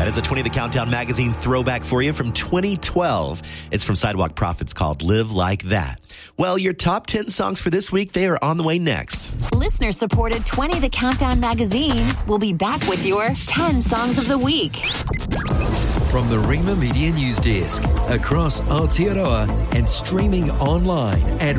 That is a 20 The Countdown magazine throwback for you from 2012. It's from Sidewalk Prophets called Live Like That. Well, your top 10 songs for this week, they are on the way next. Listener-supported 20 The Countdown magazine will be back with your 10 songs of the week. From the Rima Media News Desk, across Aotearoa and streaming online at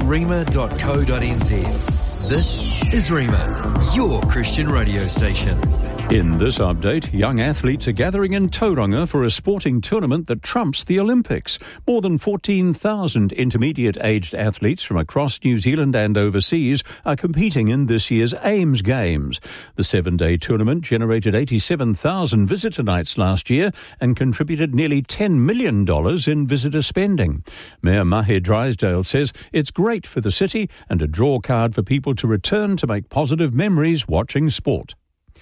rima.co.nz. This is Rima, your Christian radio station. In this update, young athletes are gathering in Tauranga for a sporting tournament that trumps the Olympics. More than 14,000 intermediate-aged athletes from across New Zealand and overseas are competing in this year's Ames Games. The 7-day tournament generated 87,000 visitor nights last year and contributed nearly $10 million in visitor spending. Mayor Mahe Drysdale says it's great for the city and a draw card for people to return to make positive memories watching sport.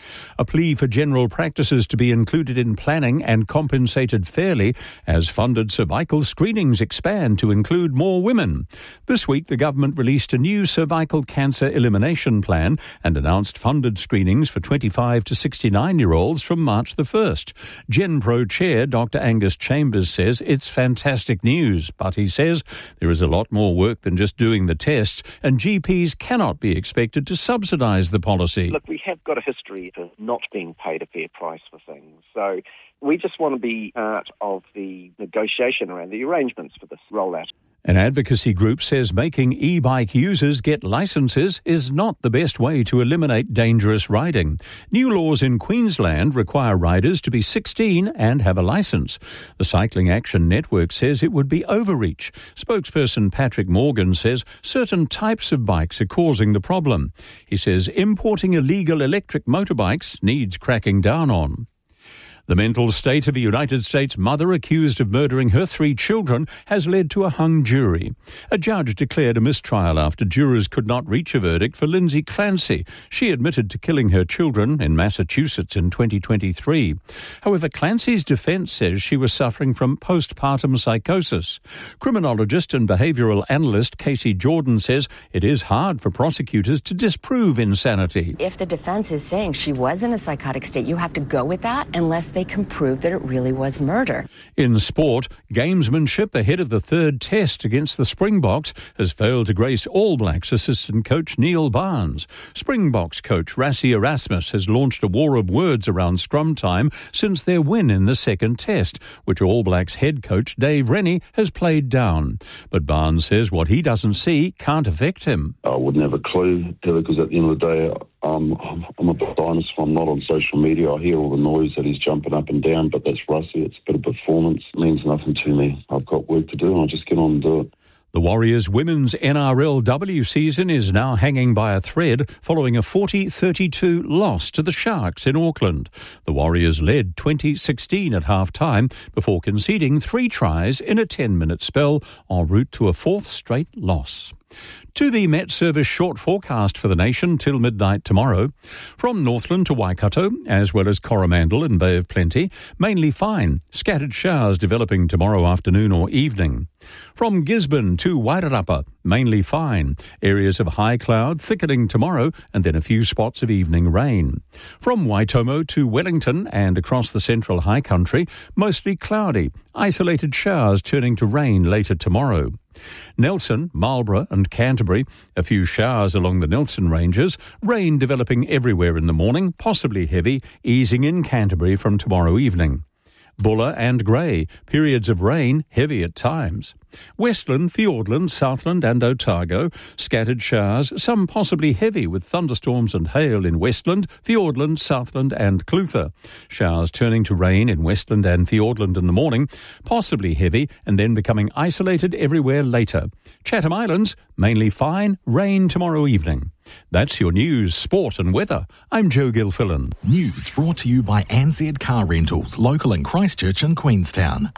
A plea for general practices to be included in planning and compensated fairly as funded cervical screenings expand to include more women. This week, the government released a new cervical cancer elimination plan and announced funded screenings for 25 to 69-year-olds from March the 1st. GenPro Chair Dr. Angus Chambers says it's fantastic news, but he says there is a lot more work than just doing the tests, and GPs cannot be expected to subsidise the policy. Look, we have got a history of not being paid a fair price for things. So we just want to be part of the negotiation around the arrangements for this rollout. An advocacy group says making e-bike users get licences is not the best way to eliminate dangerous riding. New laws in Queensland require riders to be 16 and have a licence. The Cycling Action Network says it would be overreach. Spokesperson Patrick Morgan says certain types of bikes are causing the problem. He says importing illegal electric motorbikes needs cracking down on. The mental state of a United States mother accused of murdering her 3 children has led to a hung jury. A judge declared a mistrial after jurors could not reach a verdict for Lindsay Clancy. She admitted to killing her children in Massachusetts in 2023. However, Clancy's defense says she was suffering from postpartum psychosis. Criminologist and behavioral analyst Casey Jordan says it is hard for prosecutors to disprove insanity. If the defense is saying she was in a psychotic state, you have to go with that unless they can prove that it really was murder. In sport, gamesmanship ahead of the third test against the Springboks has failed to grace All Blacks assistant coach Neil Barnes. Springboks coach Rassie Erasmus has launched a war of words around scrum time since their win in the second test, which All Blacks head coach Dave Rennie has played down. But Barnes says what he doesn't see can't affect him. I wouldn't have a clue, because at the end of the day, I'm a bit honest. I'm not on social media. I hear all the noise that he's jumping up and down, but that's Rusty. It's a bit of performance. It means nothing to me. I've got work to do, and I'll just get on and do it. The Warriors' women's NRLW season is now hanging by a thread following a 40-32 loss to the Sharks in Auckland. The Warriors led 20-16 at half-time before conceding 3 tries in a 10-minute spell en route to a 4th straight loss. To the Met Service short forecast for the nation till midnight tomorrow. From Northland to Waikato, as well as Coromandel and Bay of Plenty, mainly fine. Scattered showers developing tomorrow afternoon or evening. From Gisborne to Wairarapa, mainly fine. Areas of high cloud thickening tomorrow and then a few spots of evening rain. From Waitomo to Wellington and across the central high country, mostly cloudy. Isolated showers turning to rain later tomorrow. Nelson, Marlborough and Canterbury, a few showers along the Nelson Ranges, rain developing everywhere in the morning, possibly heavy, easing in Canterbury from tomorrow evening. Buller and Grey, periods of rain, heavy at times. Westland, Fiordland, Southland and Otago, scattered showers, some possibly heavy with thunderstorms and hail in Westland, Fiordland, Southland and Clutha. Showers turning to rain in Westland and Fiordland in the morning, possibly heavy and then becoming isolated everywhere later. Chatham Islands, mainly fine, rain tomorrow evening. That's your news, sport and weather. I'm Joe Gilfillan. News brought to you by ANZ Car Rentals, local in Christchurch and Queenstown.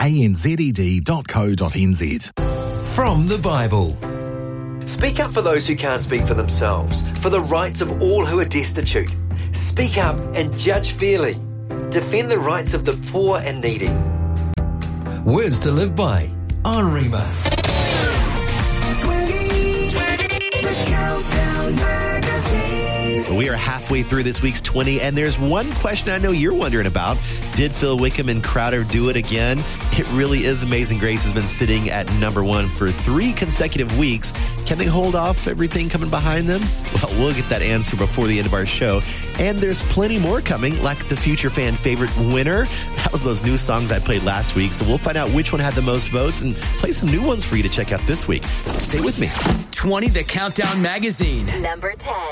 anzed.co.nz. From the Bible. Speak up for those who can't speak for themselves, for the rights of all who are destitute. Speak up and judge fairly. Defend the rights of the poor and needy. Words to live by on Rima. 20, the Countdown Magazine. Well, we are halfway through this week's 20, and there's one question I know you're wondering about. Did Phil Wickham and Crowder do it again? It really is amazing. Grace has been sitting at number 1 for 3 consecutive weeks. Can they hold off everything coming behind them? Well, we'll get that answer before the end of our show. And there's plenty more coming, like the future fan favorite winner. That was those new songs I played last week, so we'll find out which one had the most votes and play some new ones for you to check out this week. Stay with me. 20 The Countdown Magazine. Number 10.